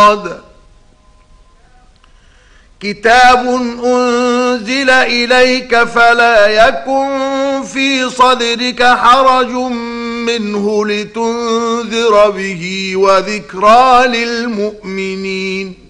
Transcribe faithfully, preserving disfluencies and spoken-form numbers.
مرصادا كتاب أنزل إليك فلا يكن في صدرك حرج منه لتنذر به وذكرى للمؤمنين